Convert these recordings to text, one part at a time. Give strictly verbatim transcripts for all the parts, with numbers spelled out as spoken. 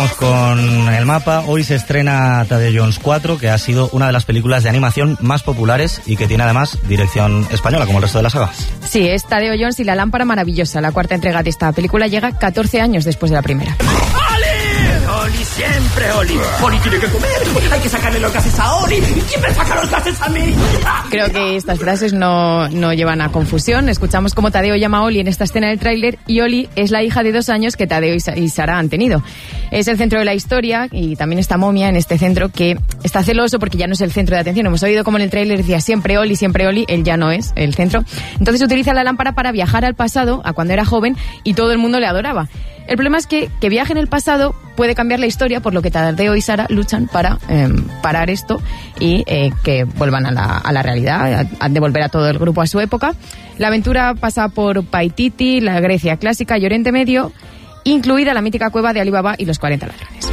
Con el mapa, hoy se estrena Tadeo Jones cuatro, que ha sido una de las películas de animación más populares y que tiene además dirección española, como el resto de la saga. Sí, es Tadeo Jones y la lámpara maravillosa. La cuarta entrega de esta película llega catorce años después de la primera. Oli, siempre Oli. Oli tiene que comer. Hay que sacarle los gases a Oli. ¿Y quién me saca los gases a mí? Creo que estas frases no, no llevan a confusión. Escuchamos cómo Tadeo llama a Oli en esta escena del tráiler y Oli es la hija de dos años que Tadeo y Sara han tenido. Es el centro de la historia y también está Momia en este centro que está celoso porque ya no es el centro de atención. Hemos oído como en el tráiler decía siempre Oli, siempre Oli. Él ya no es el centro. Entonces utiliza la lámpara para viajar al pasado, a cuando era joven, y todo el mundo le adoraba. El problema es que que viaje en el pasado puede cambiar la historia, por lo que Tadeo y Sara luchan para eh, parar esto y eh, que vuelvan a la, a la realidad, a, a devolver a todo el grupo a su época. La aventura pasa por Paititi, la Grecia clásica y Oriente Medio, incluida la mítica cueva de Alibaba y los cuarenta ladrones.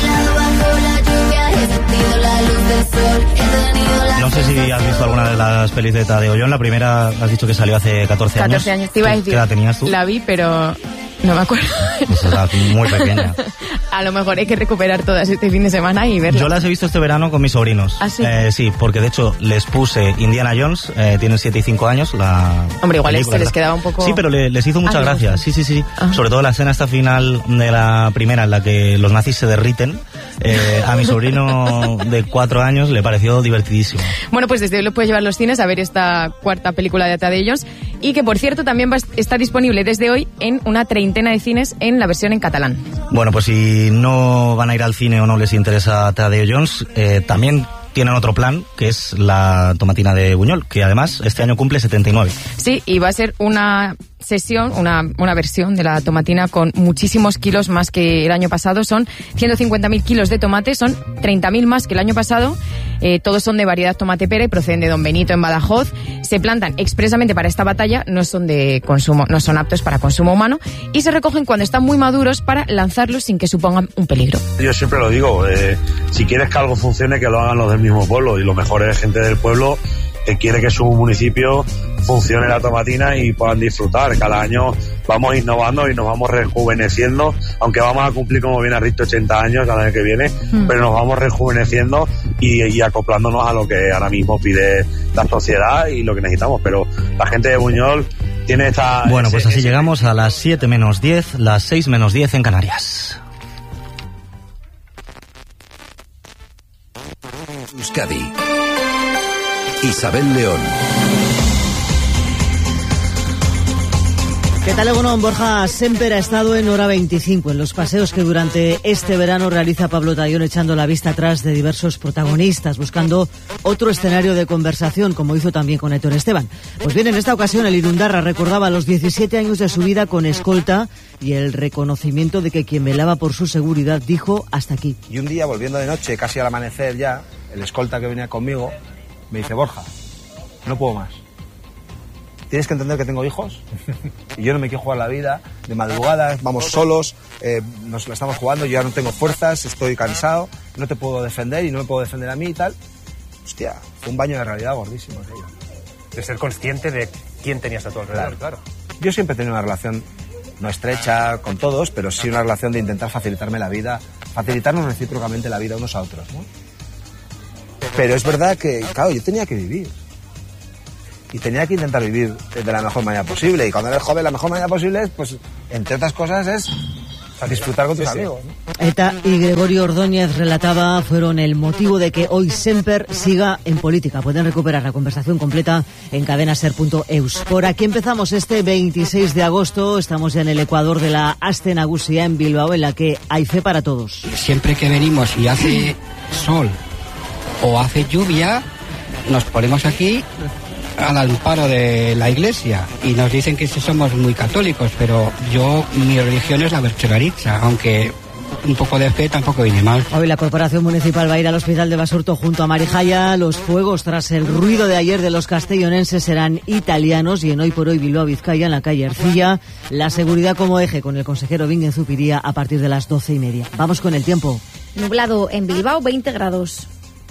No sé si has visto alguna de las pelis de Tadeo Jones. La primera has dicho que salió hace catorce años. catorce años, te iba a decir. ¿Qué edad tenías tú? La vi, pero no me acuerdo. Pues era muy pequeña. A lo mejor hay que recuperar todas este fin de semana y verlas. Yo las he visto este verano con mis sobrinos. ¿Ah, sí? Eh, sí, porque de hecho les puse Indiana Jones, eh, tienen siete y cinco años. La Hombre, igual película, este les quedaba un poco... Sí, pero le, les hizo mucha ah, gracia. Sí, sí, sí. Ah. Sobre todo la escena esta final de la primera en la que los nazis se derriten. Eh, a mi sobrino de cuatro años le pareció divertidísimo. Bueno, pues desde hoy lo puedes llevar a los cines a ver esta cuarta película de Tadeo Jones y que, por cierto, también va a estar disponible desde hoy en una treintena de cines en la versión en catalán. Bueno, pues si no van a ir al cine o no les interesa Tadeo Jones, eh, también tienen otro plan, que es la tomatina de Buñol, que además este año cumple setenta y nueve. Sí, y va a ser una sesión, una, una versión de la tomatina con muchísimos kilos más que el año pasado. Son ciento cincuenta mil kilos de tomate, son treinta mil más que el año pasado. Eh, todos son de variedad tomate pera y proceden de Don Benito en Badajoz. Se plantan expresamente para esta batalla, no son de consumo, no son aptos para consumo humano y se recogen cuando están muy maduros para lanzarlos sin que supongan un peligro. Yo siempre lo digo, eh, si quieres que algo funcione, que lo hagan los del mismo pueblo, y lo mejor es gente del pueblo que quiere que su municipio funcione la tomatina y puedan disfrutar. Cada año vamos innovando y nos vamos rejuveneciendo, aunque vamos a cumplir, como bien has dicho, ochenta años el año que viene, mm. pero nos vamos rejuveneciendo y, y acoplándonos a lo que ahora mismo pide la sociedad y lo que necesitamos. Pero la gente de Buñol tiene esta... Bueno, ese, pues así ese... llegamos a las siete menos diez, las seis menos diez en Canarias. Euskadi. Isabel León. ¿Qué tal, Egunon? Borja Semper ha estado en Hora veinticinco, en los paseos que durante este verano realiza Pablo Tallón, echando la vista atrás de diversos protagonistas, buscando otro escenario de conversación, como hizo también con Aitor Esteban. Pues bien, en esta ocasión el Irundarra recordaba los diecisiete años de su vida con escolta y el reconocimiento de que quien velaba por su seguridad dijo hasta aquí. Y un día, volviendo de noche, casi al amanecer ya, el escolta que venía conmigo me dice: Borja, no puedo más. Tienes que entender que tengo hijos y yo no me quiero jugar la vida de madrugada, vamos solos, eh, nos la estamos jugando, yo ya no tengo fuerzas, estoy cansado, no te puedo defender y no me puedo defender a mí y tal. Hostia, fue un baño de realidad gordísimo aquello. De ser consciente de quién tenías a tu alrededor, claro. claro. Yo siempre he tenido una relación no estrecha con todos, pero sí una relación de intentar facilitarme la vida, facilitarnos recíprocamente la vida unos a otros, ¿no? Pero es verdad que, claro, yo tenía que vivir. Y tenía que intentar vivir de la mejor manera posible. Y cuando eres joven, la mejor manera posible es, pues, entre otras cosas, es disfrutar con tus sí, amigos, ¿no? ETA y Gregorio Ordóñez, relataba, fueron el motivo de que hoy Semper siga en política. Pueden recuperar la conversación completa en cadenaser punto eus. Por aquí empezamos este veintiséis de agosto. Estamos ya en el Ecuador de la Aste Nagusia en Bilbao, en la que hay fe para todos. Siempre que venimos y hace sol o hace lluvia, nos ponemos aquí al amparo de la iglesia y nos dicen que somos muy católicos, pero yo, mi religión es la bercholaritza, aunque un poco de fe tampoco viene mal. Hoy la Corporación Municipal va a ir al Hospital de Basurto junto a Marijaya. Los fuegos tras el ruido de ayer de los castellonenses serán italianos y en Hoy por Hoy Bilbao Vizcaya, en la calle Ercilla, la seguridad como eje con el consejero Bingen Zupiría a partir de las doce y media. Vamos con el tiempo. Nublado en Bilbao, veinte grados.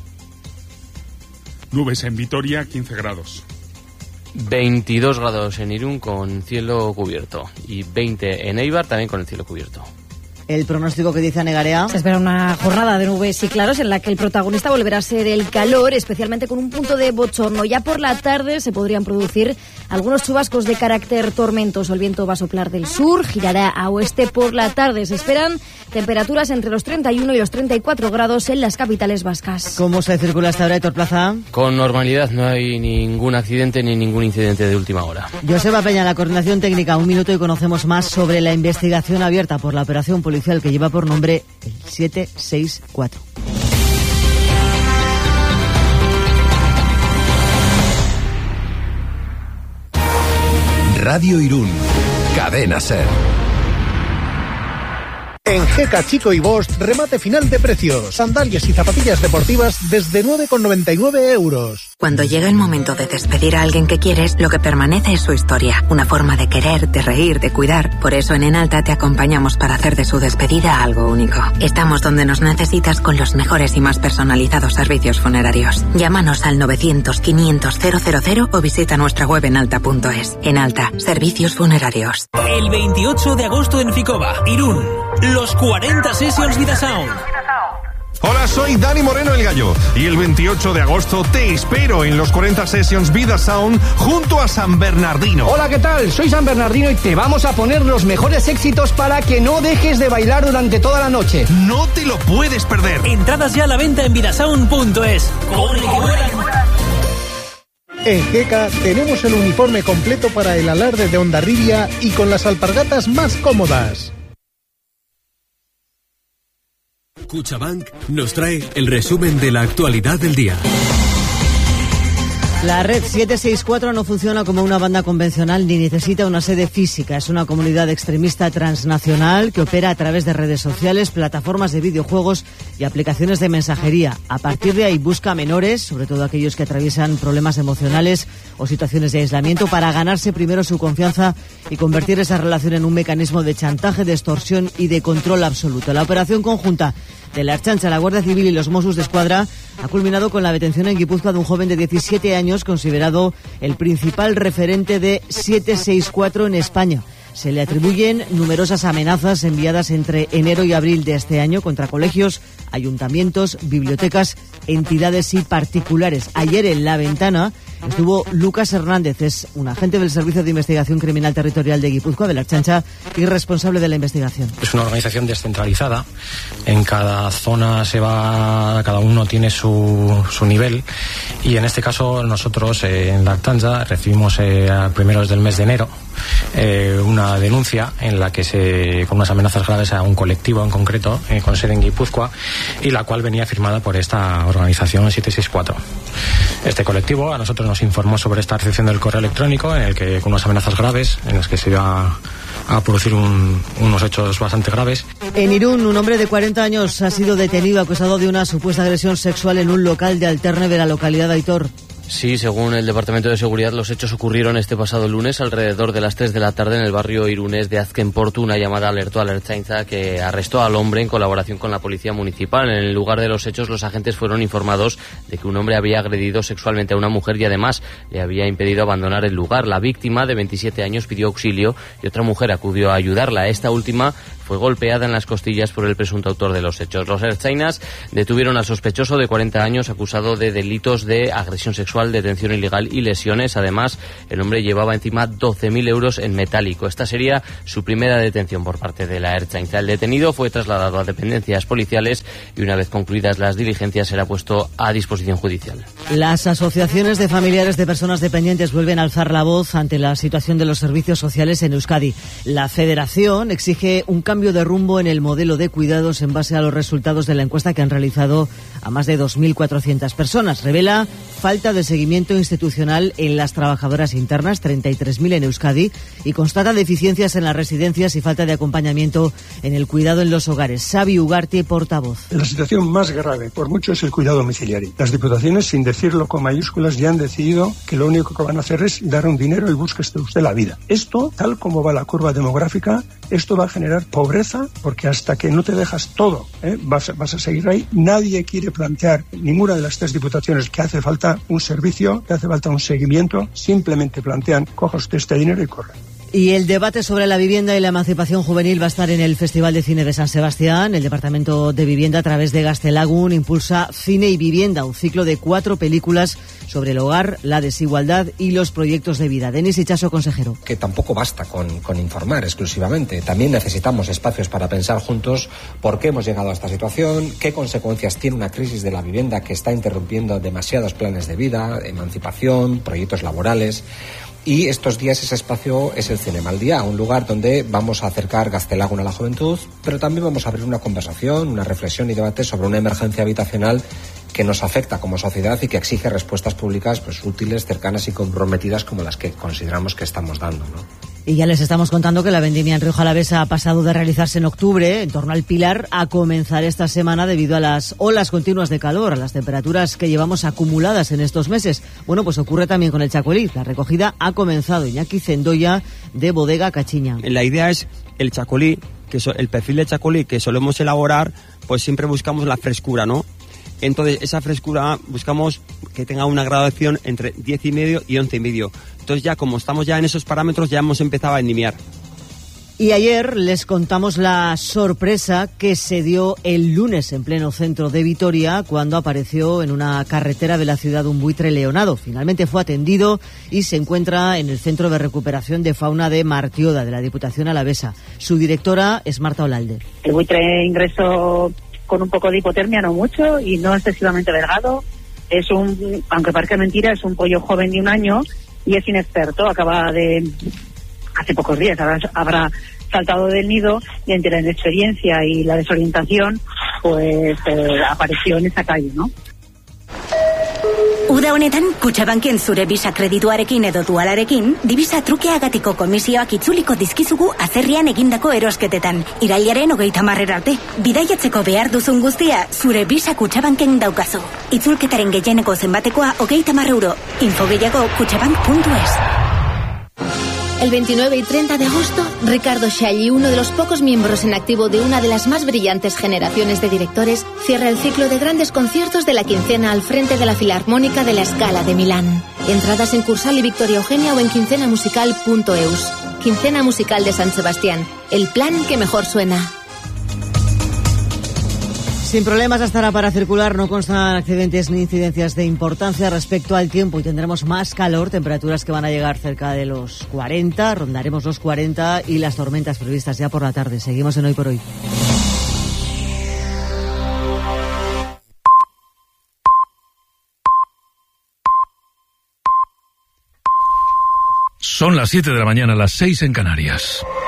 Nubes en Vitoria, quince grados. veintidós grados en Irún con cielo cubierto y veinte en Eibar también con el cielo cubierto. El pronóstico que dice Negarea. Se espera una jornada de nubes y claros en la que el protagonista volverá a ser el calor, especialmente con un punto de bochorno. Ya por la tarde se podrían producir algunos chubascos de carácter tormentoso. El viento va a soplar del sur, girará a oeste por la tarde. Se esperan temperaturas entre los treinta y uno y los treinta y cuatro grados en las capitales vascas. ¿Cómo se circula hasta ahora, Héctor Plaza? Con normalidad, no hay ningún accidente ni ningún incidente de última hora. Joseba Peña, la coordinación técnica. Un minuto y conocemos más sobre la investigación abierta por la operación policial que lleva por nombre el siete seis cuatro. Radio Irún, Cadena Ser. En G K Chico y Bosch, remate final de precios. Sandalias y zapatillas deportivas desde nueve con noventa y nueve euros. Cuando llega el momento de despedir a alguien que quieres, lo que permanece es su historia. Una forma de querer, de reír, de cuidar. Por eso en Enalta te acompañamos para hacer de su despedida algo único. Estamos donde nos necesitas con los mejores y más personalizados servicios funerarios. Llámanos al novecientos, quinientos, cero cero cero o visita nuestra web enalta punto es. Enalta, servicios funerarios. El veintiocho de agosto en Ficoba, Irún. Los cuarenta Sessions Vida Sound. Hola, soy Dani Moreno el Gallo y el veintiocho de agosto te espero en los cuarenta Sessions Vida Sound junto a San Bernardino. Hola, ¿qué tal? Soy San Bernardino y te vamos a poner los mejores éxitos para que no dejes de bailar durante toda la noche. No te lo puedes perder. Entradas ya a la venta en vidasound punto es. ¡Corre que vuelan! En G K tenemos el uniforme completo para el alarde de Hondarribia y con las alpargatas más cómodas. Cuchabank nos trae el resumen de la actualidad del día. La red siete seis cuatro no funciona como una banda convencional ni necesita una sede física. Es una comunidad extremista transnacional que opera a través de redes sociales, plataformas de videojuegos y aplicaciones de mensajería. A partir de ahí busca a menores, sobre todo aquellos que atraviesan problemas emocionales o situaciones de aislamiento, para ganarse primero su confianza y convertir esa relación en un mecanismo de chantaje, de extorsión y de control absoluto. La operación conjunta de la Ertzaintza, la Guardia Civil y los Mossos d'Esquadra ha culminado con la detención en Guipúzcoa de un joven de diecisiete años considerado el principal referente de siete seis cuatro en España. Se le atribuyen numerosas amenazas enviadas entre enero y abril de este año contra colegios, ayuntamientos, bibliotecas, entidades y particulares. Ayer en La Ventana estuvo Lucas Hernández, es un agente del Servicio de Investigación Criminal Territorial de Guipúzcoa, de la Ertzaintza, y responsable de la investigación. Es una organización descentralizada. En cada zona se va, cada uno tiene su, su nivel, y en este caso nosotros eh, en la Ertzaintza recibimos eh, a primeros del mes de enero eh, una denuncia en la que se, con unas amenazas graves a un colectivo en concreto, eh, con sede en Guipúzcoa, y la cual venía firmada por esta organización siete seis cuatro. Este colectivo a nosotros nos informó sobre esta recepción del correo electrónico en el que, con unas amenazas graves, en las que se iba a producir un, unos hechos bastante graves. En Irún, un hombre de cuarenta años ha sido detenido acusado de una supuesta agresión sexual en un local de Alterne de la localidad de Aitor. Sí, según el Departamento de Seguridad, los hechos ocurrieron este pasado lunes alrededor de las tres de la tarde en el barrio irunés de Azkenportu. Una llamada alertó a la Ertzaintza, que arrestó al hombre en colaboración con la policía municipal. En el lugar de los hechos, los agentes fueron informados de que un hombre había agredido sexualmente a una mujer y además le había impedido abandonar el lugar. La víctima, de veintisiete años, pidió auxilio y otra mujer acudió a ayudarla. Esta última fue golpeada en las costillas por el presunto autor de los hechos. Los ertzainas detuvieron al sospechoso de cuarenta años acusado de delitos de agresión sexual, detención ilegal y lesiones. Además, el hombre llevaba encima doce mil euros en metálico. Esta sería su primera detención por parte de la Ertzaintza. El detenido fue trasladado a dependencias policiales y una vez concluidas las diligencias será puesto a disposición judicial. Las asociaciones de familiares de personas dependientes vuelven a alzar la voz ante la situación de los servicios sociales en Euskadi. La Federación exige un cambio de rumbo en el modelo de cuidados en base a los resultados de la encuesta que han realizado a más de dos mil cuatrocientas personas. Revela falta de seguimiento institucional en las trabajadoras internas, treinta y tres mil en Euskadi, y constata deficiencias en las residencias y falta de acompañamiento en el cuidado en los hogares. Xavi Ugarte, portavoz. La situación más grave, por mucho, es el cuidado domiciliario. Las diputaciones, sin decirlo con mayúsculas, ya han decidido que lo único que van a hacer es dar un dinero y búsquese usted la vida. Esto, tal como va la curva demográfica, esto va a generar pobreza, porque hasta que no te dejas todo, ¿eh? vas, vas a seguir ahí. Nadie quiere plantear, ninguna de las tres diputaciones, que hace falta un servicio, que hace falta un seguimiento. Simplemente plantean, coja usted este dinero y corre. Y el debate sobre la vivienda y la emancipación juvenil va a estar en el Festival de Cine de San Sebastián. El Departamento de Vivienda, a través de Gaztelagun, impulsa Cine y Vivienda, un ciclo de cuatro películas sobre el hogar, la desigualdad y los proyectos de vida. Denis Itxaso, consejero. Que tampoco basta con, con informar exclusivamente. También necesitamos espacios para pensar juntos por qué hemos llegado a esta situación, qué consecuencias tiene una crisis de la vivienda que está interrumpiendo demasiados planes de vida, emancipación, proyectos laborales. Y estos días ese espacio es el Cinema al Día, un lugar donde vamos a acercar Gaztelagun a la juventud, pero también vamos a abrir una conversación, una reflexión y debate sobre una emergencia habitacional que nos afecta como sociedad y que exige respuestas públicas pues útiles, cercanas y comprometidas como las que consideramos que estamos dando, ¿no? Y ya les estamos contando que la vendimia en Rioja Alavesa ha pasado de realizarse en octubre, en torno al Pilar, a comenzar esta semana debido a las olas continuas de calor, a las temperaturas que llevamos acumuladas en estos meses. Bueno, pues ocurre también con el chacolí. La recogida ha comenzado. Iñaki Zendoya, de Bodega Cachiña. La idea es el chacolí, que so, el perfil de chacolí que solemos elaborar, pues siempre buscamos la frescura, ¿no? Entonces, esa frescura buscamos que tenga una graduación entre diez y medio y once y medio. Entonces, ya como estamos ya en esos parámetros, ya hemos empezado a endimiar. Y ayer les contamos la sorpresa que se dio el lunes en pleno centro de Vitoria cuando apareció en una carretera de la ciudad un buitre leonado. Finalmente fue atendido y se encuentra en el Centro de Recuperación de Fauna de Martioda, de la Diputación Alavesa. Su directora es Marta Olalde. El buitre ingresó con un poco de hipotermia, no mucho, y no excesivamente delgado. Es un, aunque parezca mentira, es un pollo joven de un año y es inexperto. Acaba de, hace pocos días, habrá, habrá saltado del nido y entre la inexperiencia y la desorientación, pues eh, apareció en esa calle, ¿no? Uda honetan, Kutxabanken zure bisa kredituarekin edo dualarekin, divisa trukeagatiko komisioak itzuliko dizkizugu azerrian egindako erosketetan. Irailaren hogeita marrera arte. Bidaiatzeko behar duzun guztia, zure bisa Kutxabanken daukazu. Itzulketaren gehieneko zenbatekoa hogeita mar euro. Info gehiago kutxabank punto es. El veintinueve y treinta de agosto, Ricardo Scagli, uno de los pocos miembros en activo de una de las más brillantes generaciones de directores, cierra el ciclo de grandes conciertos de la quincena al frente de la Filarmónica de la Scala de Milán. Entradas en Cursal y Victoria Eugenia o en quincena musical punto eus. Quincena Musical de San Sebastián, el plan que mejor suena. Sin problemas estará para circular, no constan accidentes ni incidencias de importancia respecto al tiempo y tendremos más calor, temperaturas que van a llegar cerca de los cuarenta, rondaremos los cuarenta y las tormentas previstas ya por la tarde. Seguimos en Hoy por Hoy. Son las siete de la mañana, las seis en Canarias.